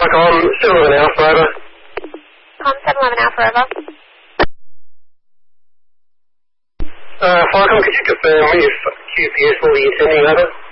Com 711 Alpha over. Com 711 Alpha over. Falcon, could you confirm if QPS will be attending over?